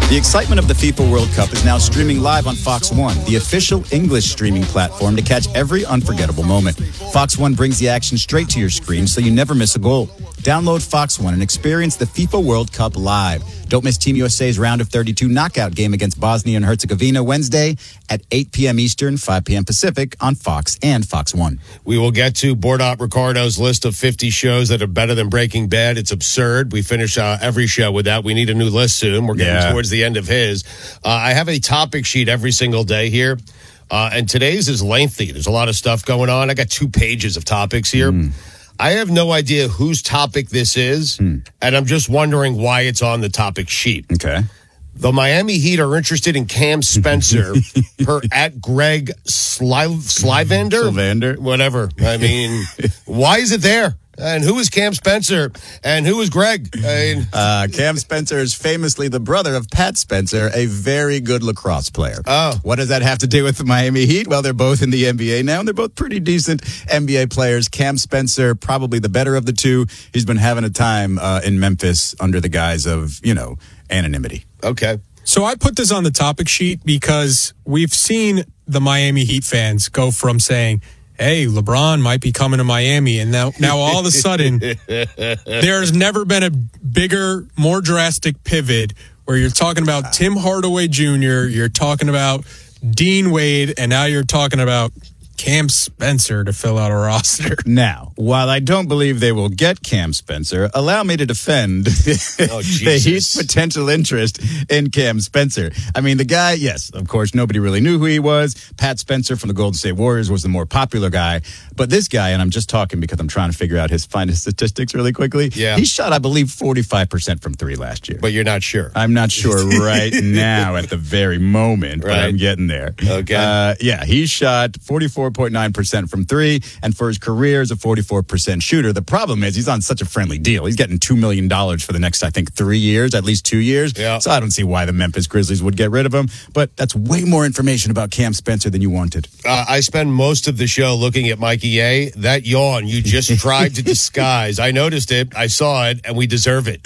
The excitement of the FIFA World Cup is now streaming live on Fox One, the official English streaming platform to catch every unforgettable moment. Fox One brings the action straight to your screen so you never miss a goal. Download Fox One and experience the FIFA World Cup live. Don't miss Team USA's round of 32 knockout game against Bosnia and Herzegovina Wednesday at 8 p.m. Eastern, 5 p.m. Pacific on Fox and Fox One. We will get to Bordat Ricardo's list of 50 shows that are better than Breaking Bad. It's absurd. We finish every show with that. We need a new list soon. We're getting towards the end of his. I have a topic sheet every single day here. And today's is lengthy. There's a lot of stuff going on. I got 2 pages of topics here. I have no idea whose topic this is, and I'm just wondering why it's on the topic sheet. Okay. The Miami Heat are interested in Cam Spencer per at Greg Slivander? Whatever. I mean, why is it there? And who is Cam Spencer? And who is Greg? Cam Spencer is famously the brother of Pat Spencer, a very good lacrosse player. Oh. What does that have to do with the Miami Heat? Well, they're both in the NBA now, and they're both pretty decent NBA players. Cam Spencer, probably the better of the two. He's been having a time in Memphis under the guise of, anonymity. Okay. So I put this on the topic sheet because we've seen the Miami Heat fans go from saying, hey, LeBron might be coming to Miami. And now all of a sudden, there's never been a bigger, more drastic pivot where you're talking about Tim Hardaway Jr., you're talking about Dean Wade, and now you're talking about Cam Spencer to fill out a roster. Now, while I don't believe they will get Cam Spencer, allow me to defend the Heat's potential interest in Cam Spencer. I mean, the guy, yes, of course, nobody really knew who he was. Pat Spencer from the Golden State Warriors was the more popular guy. But this guy, and I'm just talking because I'm trying to figure out find his statistics really quickly. Yeah. He shot, I believe, 45% from 3 last year. But you're not sure. I'm not sure right now at the very moment, but I'm getting there. Okay. He shot 44.9% from 3, and for his career is a 44% shooter. The problem is he's on such a friendly deal. He's getting $2 million for the next, I think, 3 years, at least 2 years. Yeah. So I don't see why the Memphis Grizzlies would get rid of him. But that's way more information about Cam Spencer than you wanted. I spend most of the show looking at Mikey A. That yawn you just tried to disguise. I noticed it. I saw it, and we deserve it.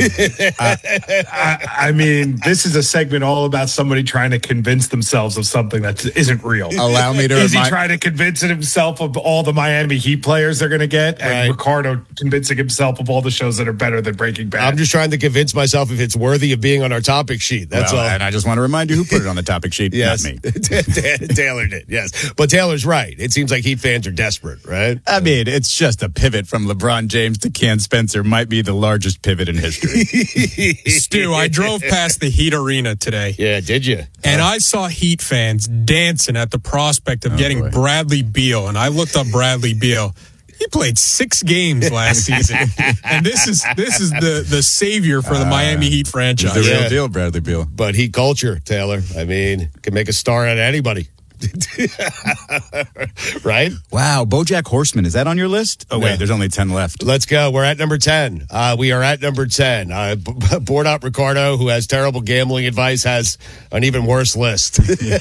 I mean, this is a segment all about somebody trying to convince themselves of something that isn't real. Allow me to Is he trying to convince himself of all the Miami Heat players they're going to get, and Ricardo convincing himself of all the shows that are better than Breaking Bad? I'm just trying to convince myself if it's worthy of being on our topic sheet. That's all. And I just want to remind you who put it on the topic sheet, yes. not me. Taylor did, yes. But Taylor's right. It seems like Heat fans are desperate, right? I mean, it's just a pivot from LeBron James to Cam Spencer. Might be the largest pivot in history. Stu, I drove past the Heat Arena today. Yeah, did you? And I saw Heat fans dancing at the prospect of getting Bradley Beal. And I looked up Bradley Beal. He played 6 games last season. And this is the savior for the Miami Heat franchise. He's the real deal, Bradley Beal. But Heat culture, Taylor. I mean, can make a star out of anybody. Right? Wow, BoJack Horseman, is that on your list? Oh, wait, there's only 10 left. Let's go. We're at number 10. We are at number 10. Bordat Ricardo, who has terrible gambling advice, has an even worse list. Of 50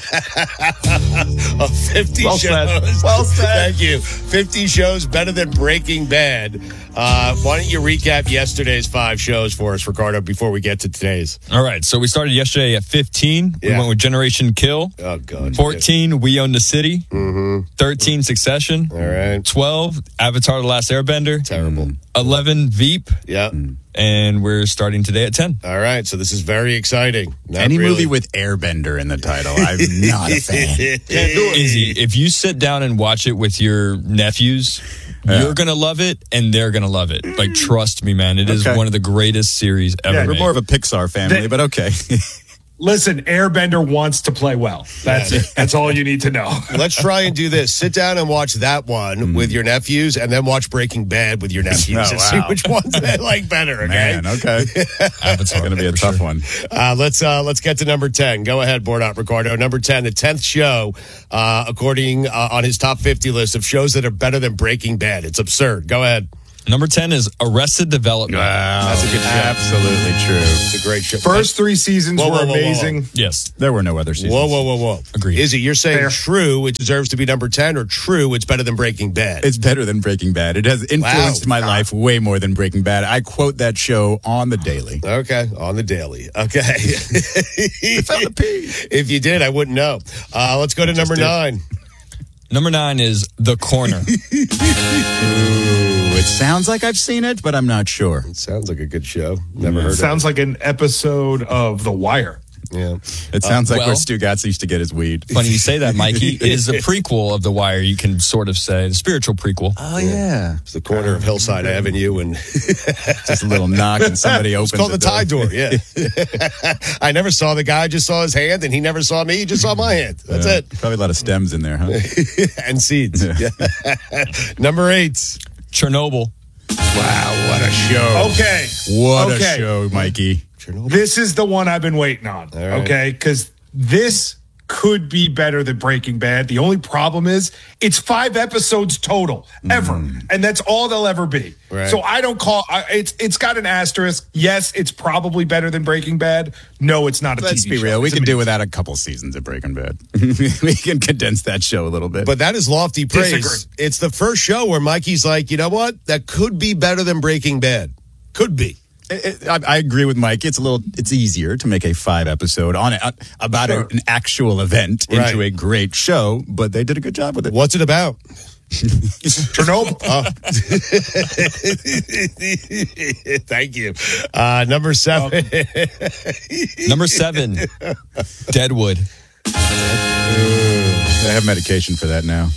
shows. Well said. Thank you. 50 shows better than Breaking Bad. Why don't you recap yesterday's 5 shows for us, Ricardo, before we get to today's? All right, so we started yesterday at 15. We went with Generation Kill. Oh, God. 14, We Own the City. Mm-hmm. 13, Succession. All right. 12, Avatar: The Last Airbender. Terrible. 11, Veep. Yeah. And we're starting today at 10. All right, so this is very exciting. Any movie with Airbender in the title, I'm not a fan. Easy. If you sit down and watch it with your nephews, you're going to love it, and they're going to love it. Like, trust me, man. It is one of the greatest series ever We're made. more of a Pixar family, but okay. Listen, Airbender wants to play well. That's it. That's all you need to know. Let's try and do this. Sit down and watch that one with your nephews, and then watch Breaking Bad with your nephews and see which ones they like better. Okay, Man, okay. It's going to be a tough one. Let's get to number 10. Go ahead, Bordat Ricardo. Number 10, the 10th show, according on his top 50 list of shows that are better than Breaking Bad. It's absurd. Go ahead. Number 10 is Arrested Development. Wow, that's a good show. Absolutely true. It's a great show. First 3 seasons were amazing. Yes. There were no other seasons. Whoa. Agreed. Izzy, you're saying Fair. true, it deserves to be number 10, or true, it's better than Breaking Bad? It's better than Breaking Bad. It has influenced my life way more than Breaking Bad. I quote that show on the daily. Okay, on the daily. Okay. Found the P. If you did, I wouldn't know. Let's go to number 9. Number 9 is The Corner. Ooh, it sounds like I've seen it, but I'm not sure. It sounds like a good show. Never heard Sounds like an episode of The Wire. of it. Yeah. It sounds like well- where Stu Gatz used to get his weed. Funny you say that, Mikey. It is a prequel of The Wire, you can sort of say. The spiritual prequel. Oh, yeah. It's the corner of Hillside Avenue and Just a little knock and somebody opens it's called the tie door. Yeah. I never saw the guy, just saw his hand, and he never saw me, he just saw my hand. That's it. Probably a lot of stems in there, huh? And seeds. Yeah. Number 8. Chernobyl. Wow, what a show. Okay. What Okay. a show, Mikey. This is the one I've been waiting on. right. Okay. Because this could be better than Breaking Bad. The only problem is it's 5 episodes total ever. And that's all they'll ever be. Right. So I don't call it's got an asterisk. Yes, it's probably better than Breaking Bad. No, it's not a Let's TV be show. real. We It's can do amazing. without a couple seasons of Breaking Bad. We can condense that show a little bit. But that is lofty praise. Disagree. It's the first show where Mikey's like, you know what? That could be better than Breaking Bad. Could be. I agree with Mike. It's easier to make a 5 episode on it about an actual event into Right. a great show, but they did a good job with it. What's it about? Chernobyl. Thank you. Number 7. Number 7, Deadwood. I have medication for that now.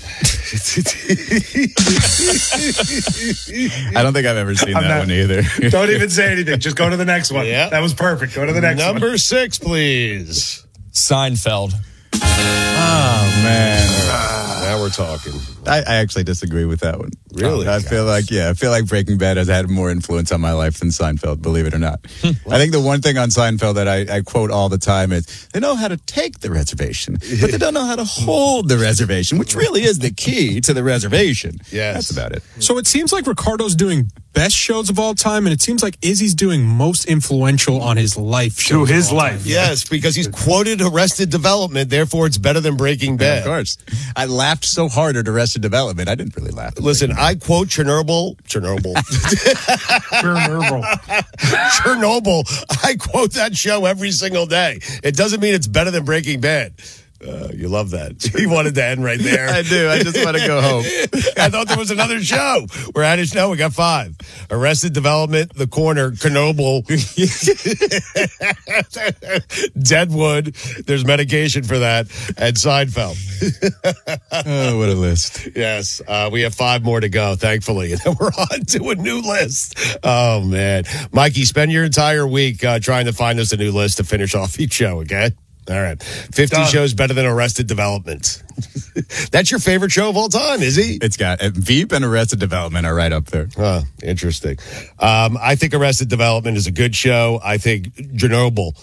I don't think I've ever seen that one either. Don't even say anything. Just go to the next one. Yeah. That was perfect. Go to the next one. Number 6, please. Seinfeld. Oh, man. Now we're talking. I actually disagree with that one. Really? I feel like Breaking Bad has had more influence on my life than Seinfeld, believe it or not. I think the one thing on Seinfeld that I quote all the time is they know how to take the reservation, but they don't know how to hold the reservation, which really is the key to the reservation. Yes. That's about it. So it seems like Ricardo's doing best shows of all time, and it seems like Izzy's doing most influential on his life shows. To his of all time. life. Yes, because he's quoted Arrested Development, therefore it's better than Breaking Bad. Of course. I laughed so hard at Arrested Development. I didn't really laugh. At Listen, I quote Chernobyl. Chernobyl. I quote that show every single day. It doesn't mean it's better than Breaking Bad. You love that. He wanted to end right there. I do. I just want to go home. I thought there was another show. We're at it now. We got 5. Arrested Development, The Corner, Chernobyl, Deadwood. There's medication for that, and Seinfeld. Oh, what a list. Yes, we have 5 more to go, thankfully, and then we're on to a new list. Oh, man. Mikey, spend your entire week trying to find us a new list to finish off each show, okay? All right. 50 Done. shows better than Arrested Development. That's your favorite show of all time, is he? It's got Veep and Arrested Development are right up there. Interesting. I think Arrested Development is a good show. I think Chernobyl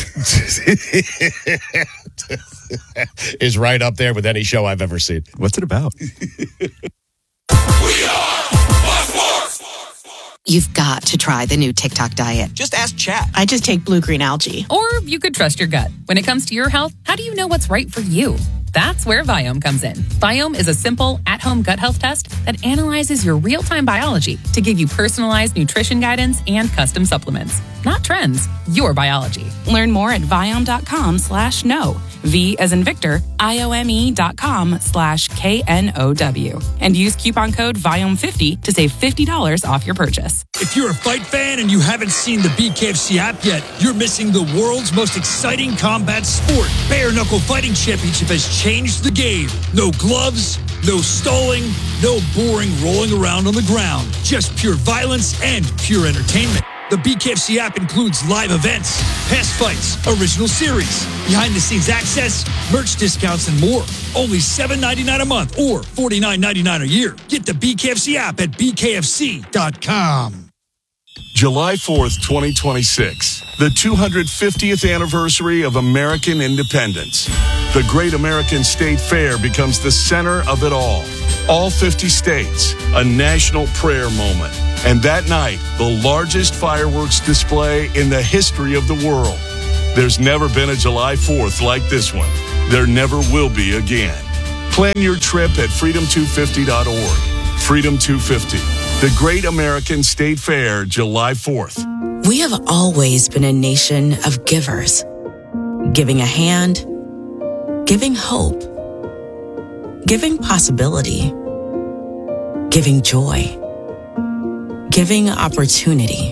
is right up there with any show I've ever seen. What's it about? You've got to try the new TikTok diet. Just ask Chat. I just take blue-green algae. Or you could trust your gut. When it comes to your health, how do you know what's right for you? That's where Viome comes in. Viome is a simple, at-home gut health test that analyzes your real-time biology to give you personalized nutrition guidance and custom supplements. Not trends, your biology. Learn more at Viome.com/know. V as in Victor, IOME.com/KNOW. And use coupon code VIOME50 to save $50 off your purchase. If you're a fight fan and you haven't seen the BKFC app yet, you're missing the world's most exciting combat sport. Bare Knuckle Fighting Championship has changed the game. No gloves, no stalling, no boring rolling around on the ground. Just pure violence and pure entertainment. The BKFC app includes live events, past fights, original series, behind-the-scenes access, merch discounts, and more. Only $7.99 a month or $49.99 a year. Get the BKFC app at bkfc.com. July 4th, 2026, the 250th anniversary of American independence. The Great American State Fair becomes the center of it all. All 50 states, a national prayer moment. And that night, the largest fireworks display in the history of the world. There's never been a July 4th like this one. There never will be again. Plan your trip at freedom250.org. Freedom 250, the Great American State Fair, July 4th. We have always been a nation of givers. Giving a hand, giving hope, giving possibility, giving joy, giving opportunity,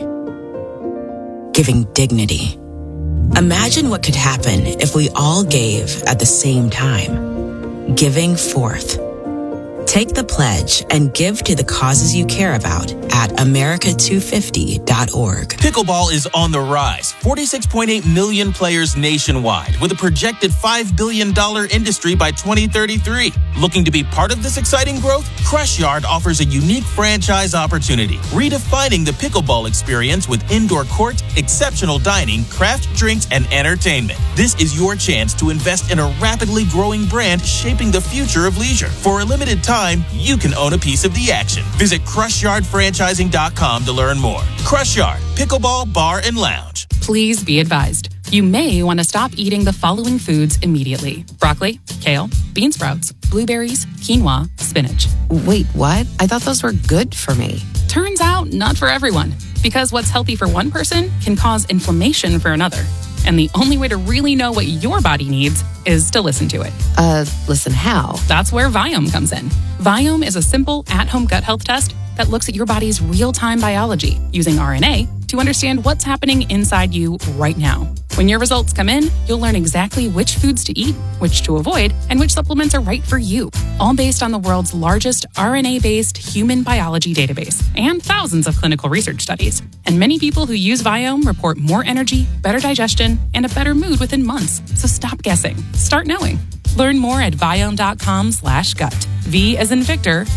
giving dignity. Imagine what could happen if we all gave at the same time. Giving forth. Take the pledge and give to the causes you care about at America250.org. Pickleball is on the rise. 46.8 million players nationwide with a projected $5 billion industry by 2033. Looking to be part of this exciting growth? Crush Yard offers a unique franchise opportunity, redefining the pickleball experience with indoor court, exceptional dining, craft drinks, and entertainment. This is your chance to invest in a rapidly growing brand shaping the future of leisure. For a limited time, you can own a piece of the action. Visit CrushYardFranchising.com to learn more. Crush Yard, Pickleball Bar and Lounge. Please be advised. You may want to stop eating the following foods immediately: broccoli, kale, bean sprouts, blueberries, quinoa, spinach. Wait, what? I thought those were good for me. Turns out, not for everyone. Because what's healthy for one person can cause inflammation for another. And the only way to really know what your body needs is to listen to it. Listen how? That's where Viome comes in. Viome is a simple at-home gut health test that looks at your body's real-time biology using RNA to understand what's happening inside you right now. When your results come in, you'll learn exactly which foods to eat, which to avoid, and which supplements are right for you, all based on the world's largest RNA-based human biology database and thousands of clinical research studies. And many people who use Viome report more energy, better digestion, and a better mood within months. So stop guessing. Start knowing. Learn more at Viome.com/gut. V as in Victor,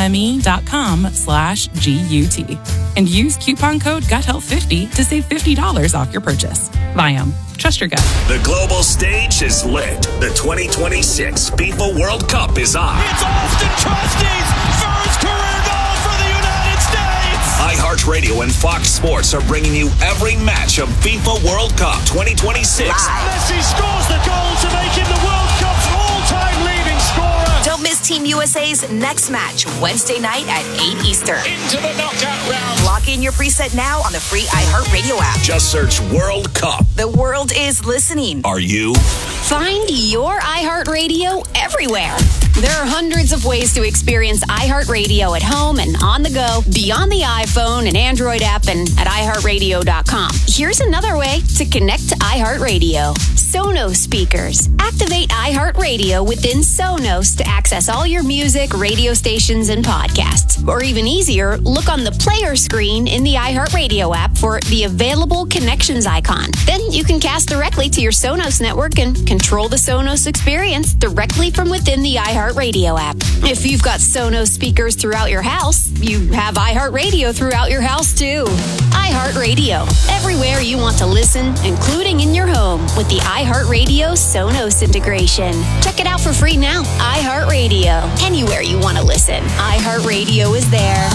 IOME.com/GUT. And use coupon code GUTHEALTH50 to save $50 off your purchase. Viome. Trust your gut. The global stage is lit. The 2026 FIFA World Cup is on. It's Austin Trusty's first career goal for the United States. iHeartRadio and Fox Sports are bringing you every match of FIFA World Cup 2026. Messi scores the goal to make him the World Cup's all-time leading scorer. Don't miss Team USA's next match, Wednesday night at 8 Eastern. Into the knockout round. Lock in your preset now on the free iHeartRadio app. Just search World Cup. The world is listening. Are you? Find your iHeartRadio everywhere. There are hundreds of ways to experience iHeartRadio at home and on the go, beyond the iPhone and Android app and at iHeartRadio.com. Here's another way to connect to iHeartRadio. Sonos speakers. Activate iHeartRadio within Sonos to access all your music, radio stations, and podcasts. Or even easier, look on the player screen in the iHeartRadio app for the available connections icon. Then you can cast directly to your Sonos network and control the Sonos experience directly from within the iHeartRadio app. If you've got Sonos speakers throughout your house, you have iHeartRadio throughout your house too. iHeartRadio, everywhere you want to listen, including in your home with the iHeartRadio Sonos integration. Check it out for free now. iHeartRadio, anywhere you want to listen. iHeartRadio is there.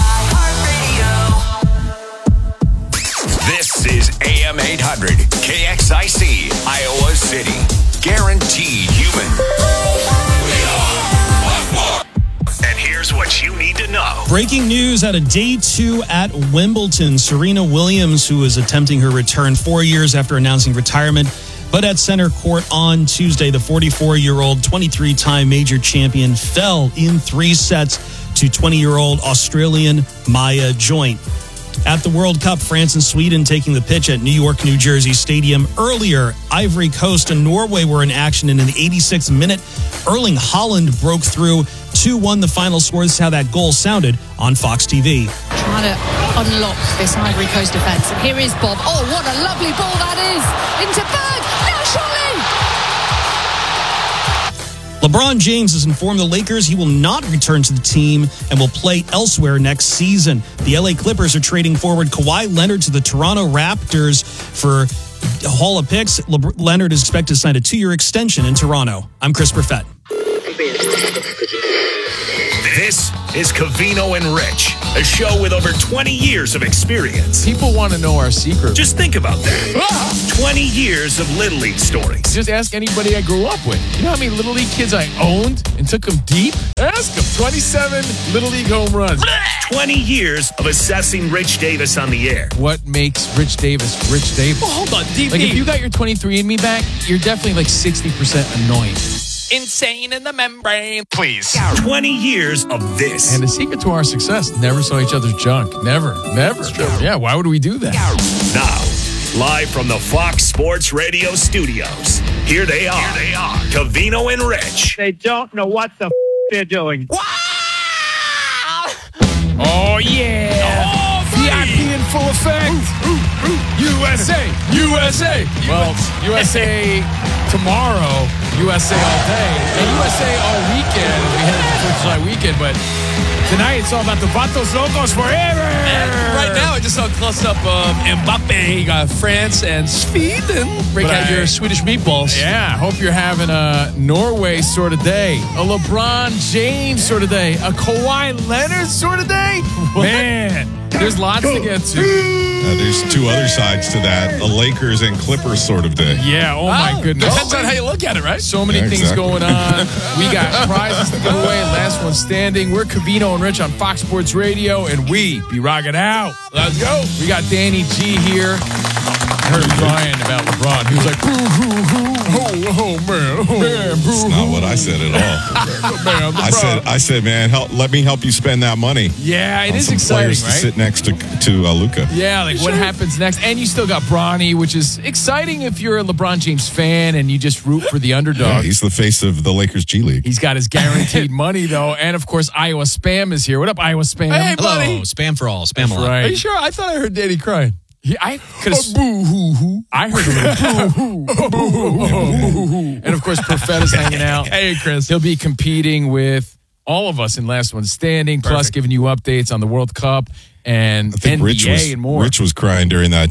This is AM 800 KXIC, Iowa City. Guaranteed human. And here's what you need to know. Breaking news out of day 2 at Wimbledon. Serena Williams, who is attempting her return 4 years after announcing retirement, but at center court on Tuesday, the 44-year-old 23-time major champion fell in 3 sets to 20-year-old Australian Maya Joint. At the World Cup, France and Sweden taking the pitch at New York, New Jersey Stadium. Earlier, Ivory Coast and Norway were in action, and in the 86th minute, Erling Haaland broke through 2-1 the final score. This is how that goal sounded on Fox TV. Trying to unlock this Ivory Coast defence. And here is Bob. Oh, what a lovely ball that is. Into Berg. No, surely. LeBron James has informed the Lakers he will not return to the team and will play elsewhere next season. The LA Clippers are trading forward Kawhi Leonard to the Toronto Raptors for a haul of picks. Leonard is expected to sign a 2-year extension in Toronto. I'm Chris Perfett. This is Covino and Rich. A show with over 20 years of experience. People want to know our secret. Just think about that. 20 years of Little League stories. Just ask anybody I grew up with. You know how many Little League kids I owned and took them deep? Ask them. 27 Little League home runs. 20 years of assessing Rich Davis on the air. What makes Rich Davis Rich Davis? Well, hold on, DP. Like, if you got your 23andMe back, you're definitely like 60% annoying. Insane in the membrane. Please. 20 years of this. And the secret to our success, never saw each other's junk. Never. Yeah, why would we do that? Now, live from the Fox Sports Radio studios, here they are. Covino and Rich. They don't know what the they're doing. Oh, yeah. VIP in full effect. USA. Well, USA tomorrow, USA all day, and USA all weekend as we head into the 4th of July weekend. But tonight, it's all about the Vatos Locos forever. And right now, I just saw a close-up of Mbappe. You got France and Sweden. Break out your Swedish meatballs. Yeah, hope you're having a Norway sort of day, a LeBron James sort of day, a Kawhi Leonard sort of day. Man, there's lots to get to. There's two other sides to that, a Lakers and Clippers sort of day. Yeah, oh my goodness. Depends on how you look at it, right? So many things going on. We got prizes to give away. Last one standing. We're Covino and Rich on Fox Sports Radio, and we be rocking out. Let's go. We got Danny G here. I heard him crying about LeBron. He was like, man. That's not what I said at all. I said, man, let me help you spend that money. Yeah, it is some exciting, players right? to sit next to Luka. Yeah, like what happens next? And you still got Bronny, which is exciting if you're a LeBron James fan and you just root for the underdog. Yeah, he's the face of the Lakers G League. He's got his guaranteed money, though. And, of course, Iowa Spam is here. What up, Iowa Spam? Hey, buddy. Hello, Spam for all. Spam a lot. Right. Are you sure? I thought I heard Danny crying. Yeah, I heard him. Boo-hoo. And, of course, Perfetta's hanging out. Hey, Chris. He'll be competing with all of us in Last One Standing, plus giving you updates on the World Cup and NBA and more. Rich was crying during that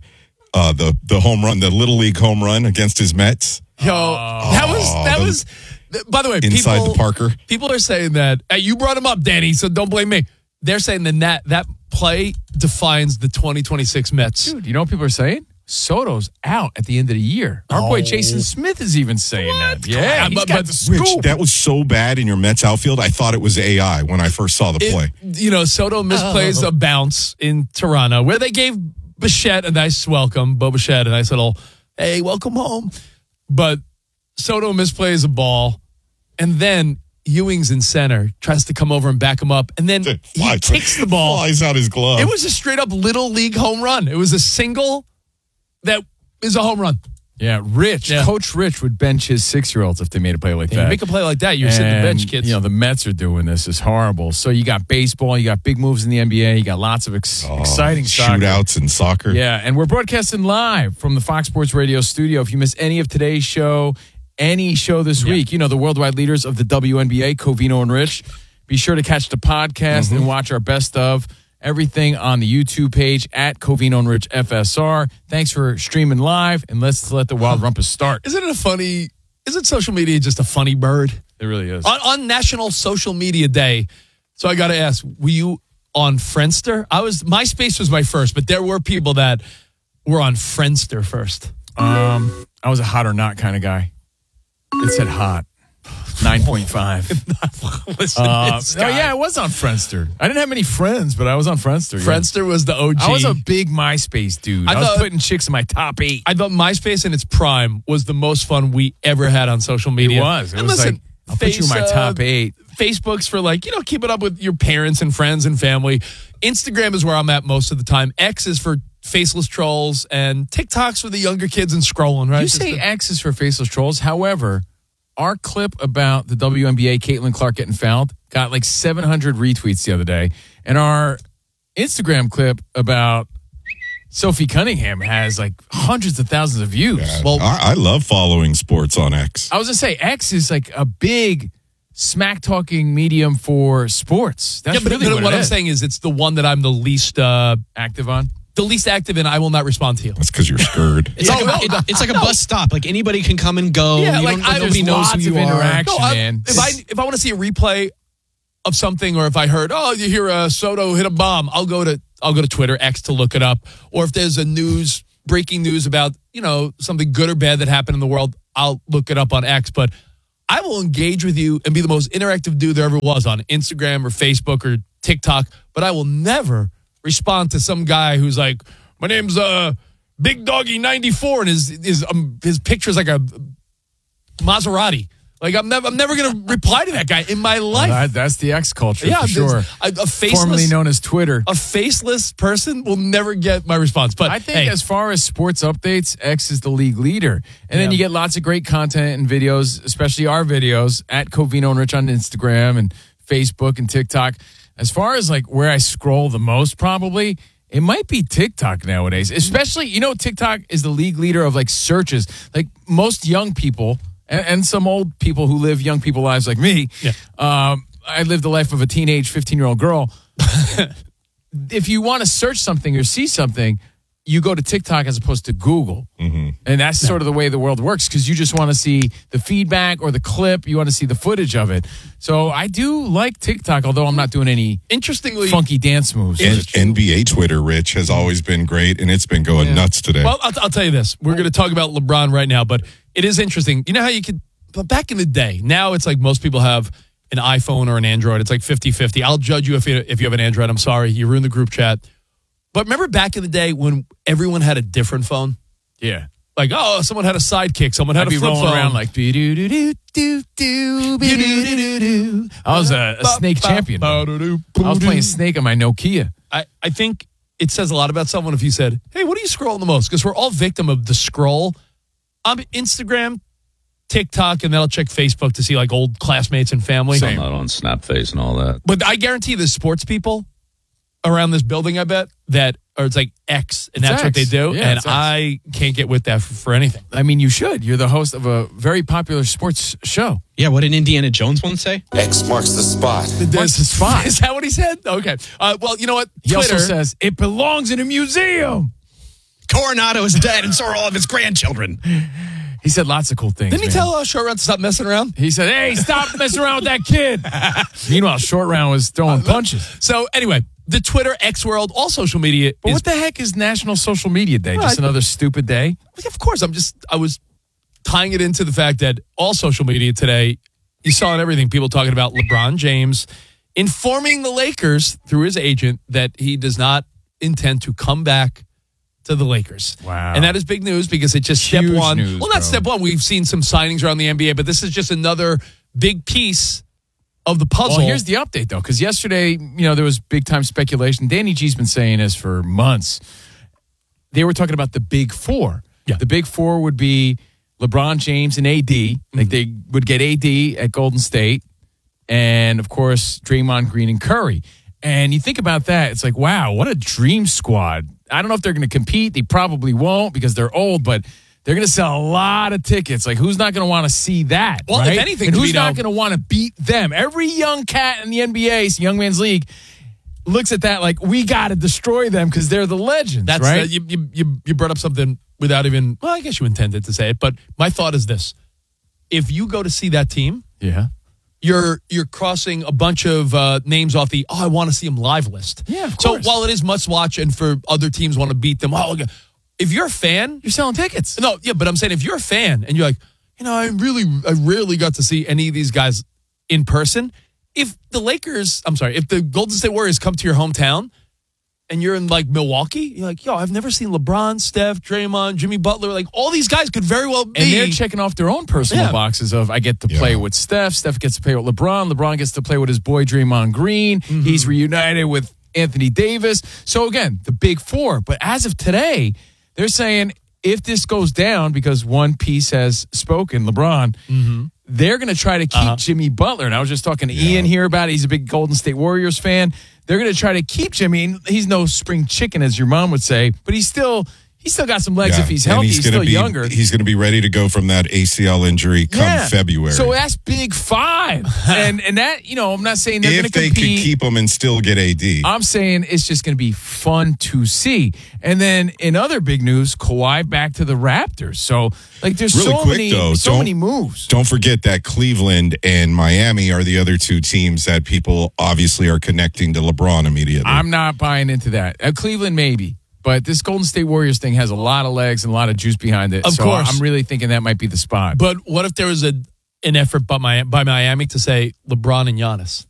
the home run, the Little League home run against his Mets. Yo, that was. By the way, inside the Parker. People are saying that you brought him up, Danny, so don't blame me. They're saying that play defines the 2026 Mets. Dude, you know what people are saying? Soto's out at the end of the year. Our boy Jason Smith is even saying that. Yeah, but Rich, that was so bad in your Mets outfield. I thought it was AI when I first saw the play. Soto misplays a bounce in Toronto where they gave Bichette a nice welcome. Bo Bichette, a nice little, hey, welcome home. But Soto misplays a ball, and then Ewing's in center, tries to come over and back him up, and then he kicks the ball. Flies out his glove. It was a straight-up Little League home run. It was a single that is a home run. Yeah, Coach Rich would bench his 6-year-olds if they made a play like that. Make a play like that, you're sitting the bench, kids. You know, the Mets are doing this. It's horrible. So you got baseball, you got big moves in the NBA, you got lots of exciting shootouts in soccer. Yeah, and we're broadcasting live from the Fox Sports Radio studio. If you miss any of today's show, any show this week, you know, the worldwide leaders of the WNBA, Covino and Rich, be sure to catch the podcast and watch our best of everything on the YouTube page at Covino and Rich FSR. Thanks for streaming live, and let's let the Wild Rumpus start. Isn't social media just a funny bird? It really is. On National Social Media Day, so I got to ask, were you on Friendster? MySpace was my first, but there were people that were on Friendster first. I was a hot or not kind of guy. It said hot. 9.5. Listen, I was on Friendster. I didn't have many friends, but I was on Friendster. Yeah. Friendster was the OG. I was a big MySpace dude. I was putting chicks in my top 8. I thought MySpace in its prime was the most fun we ever had on social media. It was. It was listen, like, I'll put you in my top 8. Facebook's for keeping up with your parents and friends and family. Instagram is where I'm at most of the time. X is for faceless trolls, and TikTok's for the younger kids and scrolling, right? You say X is for faceless trolls. However, our clip about the WNBA, Caitlin Clark getting fouled, got like 700 retweets the other day. And our Instagram clip about Sophie Cunningham has like hundreds of thousands of views. Yeah, well, I love following sports on X. I was going to say, X is like a big smack-talking medium for sports. That's really what I'm saying is it's the one that I'm the least active on. The least active in, I will not respond to you. That's because you're scared. It's like a bus stop. Like anybody can come and go. Yeah, nobody knows who you are. Interaction, man. If I want to see a replay of something, or if I heard, oh, you hear Soto hit a bomb, I'll go to Twitter, X, to look it up. Or if there's breaking news about, something good or bad that happened in the world, I'll look it up on X. But I will engage with you and be the most interactive dude there ever was on Instagram or Facebook or TikTok, but I will never respond to some guy who's like, my name's Big Doggy 94, and his picture's like a Maserati. Like, I'm never going to reply to that guy in my life. Well, that's the X culture, for sure. A faceless, formerly known as Twitter. A faceless person will never get my response. But I think as far as sports updates, X is the league leader. And then you get lots of great content and videos, especially our videos, at Covino and Rich on Instagram and Facebook and TikTok. As far as like where I scroll the most, probably, it might be TikTok nowadays. Especially, TikTok is the league leader of like searches. Like most young people and some old people who live young people lives like me. Yeah. I lived the life of a teenage 15-year-old girl. If you want to search something or see something, you go to TikTok as opposed to Google. Mm-hmm. And that's sort of the way the world works, because you just want to see the feedback or the clip. You want to see the footage of it. So I do like TikTok, although I'm not doing any funky dance moves. NBA Twitter, Rich, has always been great, and it's been going nuts today. Well, I'll tell you this. We're going to talk about LeBron right now, but it is interesting. You know how you could, but back in the day, now it's like most people have an iPhone or an Android. It's like 50-50. I'll judge you if you have an Android. I'm sorry. You ruined the group chat. But remember back in the day when everyone had a different phone? Yeah. Like, someone had a Sidekick. Someone had a flip phone. Around like, I was a Snake champion. I was playing Snake on my Nokia. I think it says a lot about someone if you said, hey, what are you scrolling the most? Because we're all victim of the scroll. Instagram, TikTok, and then I'll check Facebook to see like old classmates and family. I'm not on Snapface and all that. But I guarantee there's sports people around this building, I bet, or it's like X, and that's what they do. Yeah, and I can't get with that for anything. I mean, you should. You're the host of a very popular sports show. Yeah, what did Indiana Jones once say? X marks the spot. There's the spot. Is that what he said? Okay. Well, you know what? He also says, it belongs in a museum. Coronado is dead, and so are all of his grandchildren. He said lots of cool things. Didn't he tell Short Round to stop messing around? He said, hey, stop messing around with that kid. Meanwhile, Short Round was throwing punches. So anyway, the Twitter, X world, all social media. But what the heck is National Social Media Day? Just another stupid day? Of course. I was tying it into the fact that all social media today, you saw in everything, people talking about LeBron James informing the Lakers through his agent that he does not intend to come back to the Lakers. Wow. And that is big news because it's just step one. News, well, not step one. We've seen some signings around the NBA, but this is just another big piece of the puzzle. Well, here's the update, though, because yesterday, there was big-time speculation. Danny G's been saying this for months. They were talking about the Big Four. Yeah. The Big Four would be LeBron James and AD. Like, they would get AD at Golden State. And, of course, Draymond Green and Curry. And you think about that, it's like, wow, what a dream squad. I don't know if they're going to compete. They probably won't because they're old, but they're going to sell a lot of tickets. Like, who's not going to want to see that? Well, right? if anything, and who's not going to want to beat them? Every young cat in the NBA, Young Man's League, looks at that like, we got to destroy them because they're the legends, That's right? You brought up something without even, well, I guess you intended to say it, but my thought is this. If you go to see that team, you're crossing a bunch of names off the, I want to see them live list. Yeah, of so course. while it is must watch and for other teams want to beat them, if you're a fan, you're selling tickets. No, yeah, but I'm saying if you're a fan and you're like, I rarely got to see any of these guys in person. If the Golden State Warriors come to your hometown and you're in like Milwaukee, you're like, I've never seen LeBron, Steph, Draymond, Jimmy Butler. Like all these guys could very well be. And they're checking off their own personal boxes of, I get to play with Steph. Steph gets to play with LeBron. LeBron gets to play with his boy Draymond Green. Mm-hmm. He's reunited with Anthony Davis. So again, the Big Four. But as of today, they're saying if this goes down, because one piece has spoken, LeBron, they're going to try to keep Jimmy Butler. And I was just talking to Ian here about it. He's a big Golden State Warriors fan. They're going to try to keep Jimmy. And he's no spring chicken, as your mom would say, but he's still He's still got some legs if he's and healthy. He's still younger. He's going to be ready to go from that ACL injury come February. So that's big 5. and that, I'm not saying they're going to compete. If they could keep him and still get AD. I'm saying it's just going to be fun to see. And then in other big news, Kawhi back to the Raptors. So, there's really so many moves. Don't forget that Cleveland and Miami are the other 2 teams that people obviously are connecting to LeBron immediately. I'm not buying into that. Cleveland, maybe. But this Golden State Warriors thing has a lot of legs and a lot of juice behind it. Of course. I'm really thinking that might be the spot. But what if there was an effort by Miami to say LeBron and Giannis?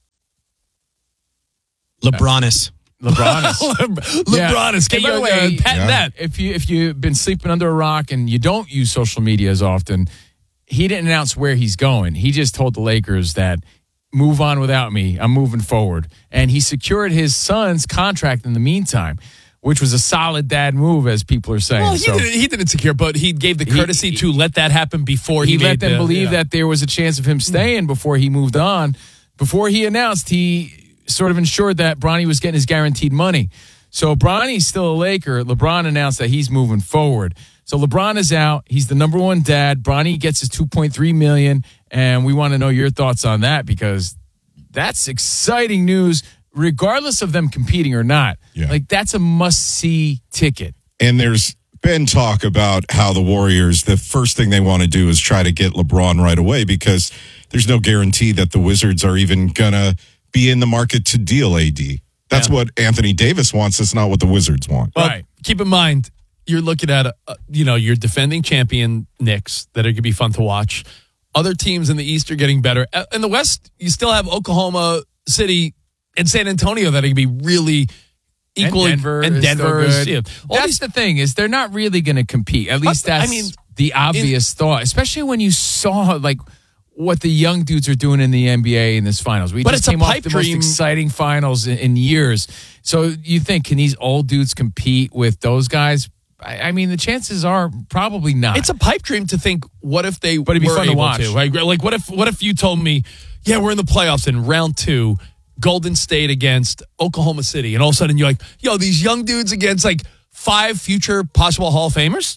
LeBronis. LeBronis. Can you patent that? If you've been sleeping under a rock and you don't use social media as often, he didn't announce where he's going. He just told the Lakers that, move on without me. I'm moving forward. And he secured his son's contract in the meantime, which was a solid dad move, as people are saying. Well, he didn't secure, but he gave the courtesy to let that happen before he let them believe that there was a chance of him staying before he moved on. Before he announced, he sort of ensured that Bronny was getting his guaranteed money. So Bronny's still a Laker. LeBron announced that he's moving forward. So LeBron is out. He's the number 1 dad. Bronny gets his $2.3 million, and we want to know your thoughts on that because that's exciting news. Regardless of them competing or not, that's a must-see ticket. And there's been talk about how the Warriors, the first thing they want to do is try to get LeBron right away because there's no guarantee that the Wizards are even going to be in the market to deal AD. That's what Anthony Davis wants. That's not what the Wizards want. Well, keep in mind, you're looking at, your defending champion Knicks that are going to be fun to watch. Other teams in the East are getting better. In the West, you still have Oklahoma City and San Antonio that are going to be really equal. And Denver. That's the thing is they're not really going to compete. At least that's the obvious thought, especially when you saw what the young dudes are doing in the NBA in this finals. We just came off the most exciting finals in years. So you think, can these old dudes compete with those guys? I mean, the chances are probably not. It's a pipe dream to think, what if they but it'd be fun to watch. Like, what if you told me, we're in the playoffs in round 2, Golden State against Oklahoma City, and all of a sudden you're like, these young dudes against 5 future possible Hall of Famers?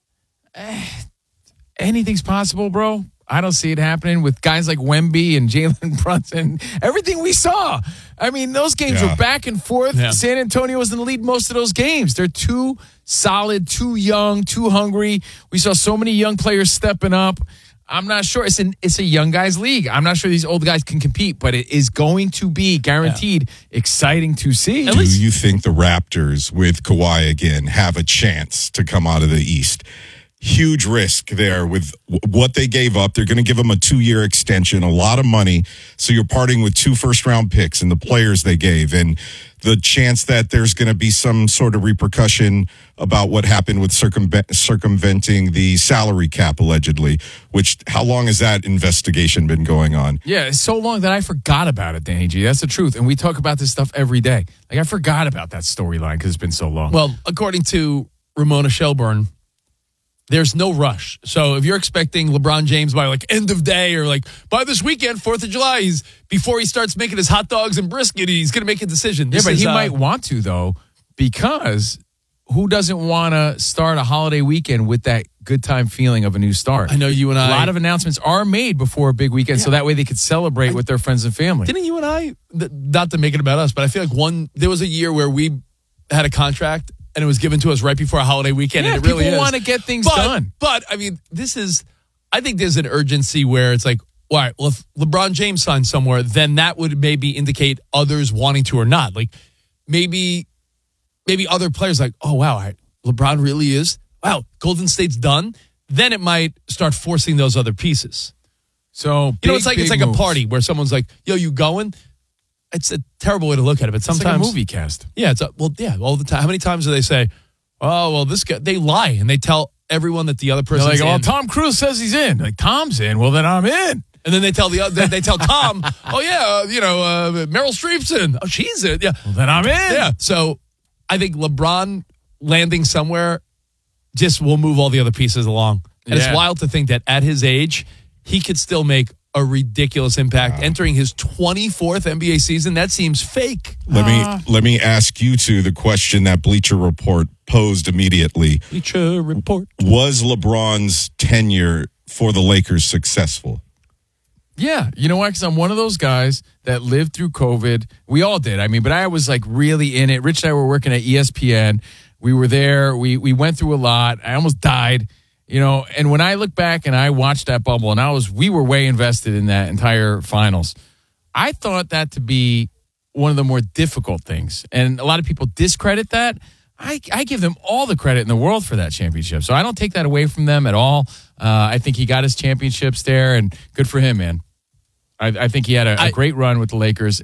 Anything's possible, bro. I don't see it happening with guys like Wemby and Jalen Brunson. Everything we saw. I mean, those games were back and forth. Yeah. San Antonio was in the lead most of those games. They're too solid, too young, too hungry. We saw so many young players stepping up. I'm not sure. It's a young guys league. I'm not sure these old guys can compete, but it is going to be guaranteed exciting to see. Do you think the Raptors with Kawhi again have a chance to come out of the East? Huge risk there with what they gave up. They're going to give them a 2-year extension, a lot of money. So you're parting with 2 first-round picks and the players they gave, and the chance that there's going to be some sort of repercussion about what happened with circumventing the salary cap, allegedly, how long has that investigation been going on? Yeah, it's so long that I forgot about it, Danny G. That's the truth. And we talk about this stuff every day. I forgot about that storyline because it's been so long. Well, according to Ramona Shelburne, there's no rush. So if you're expecting LeBron James by end of day or by this weekend, 4th of July, before he starts making his hot dogs and brisket, he's going to make a decision. But he might want to, though, because who doesn't want to start a holiday weekend with that good time feeling of a new start? I know you and I. A lot of announcements are made before a big weekend, so that way they could celebrate with their friends and family. Didn't you and I, not to make it about us, but I feel there was a year where we had a contract and it was given to us right before a holiday weekend. Yeah, and it really people want to get things done. But, I mean, I think there's an urgency where it's all right, well, if LeBron James signs somewhere, then that would maybe indicate others wanting to or not. Maybe other players oh, wow, LeBron really is. Wow, Golden State's done. Then it might start forcing those other pieces. So, it's like a party where someone's like, yo, you going? It's a terrible way to look at it, but sometimes it's like a movie cast. Yeah, all the time. How many times do they say, "Oh, well, this guy"? They lie and they tell everyone that the other person's in. Tom Cruise says he's in. Tom's in. Well, then I'm in. And then they tell Tom, "Oh yeah, Meryl Streep's in. Oh, she's in. Yeah, well, then I'm in." Yeah. So I think LeBron landing somewhere just will move all the other pieces along, and it's wild to think that at his age he could still make a ridiculous impact. Entering his 24th NBA season, that seems fake. Let me ask you two the question that Bleacher Report posed immediately. Bleacher Report. Was LeBron's tenure for the Lakers successful? Yeah, you know why? Because I'm one of those guys that lived through COVID. We all did. I mean, but I was like really in it. Rich and I were working at ESPN. We were there. We went through a lot. I almost died, you know. And when I look back and I watched that bubble, and we were way invested in that entire finals. I thought that to be one of the more difficult things, and a lot of people discredit that. I give them all the credit in the world for that championship. So I don't take that away from them at all. I think he got his championships there, and good for him, man. I think he had a great run with the Lakers.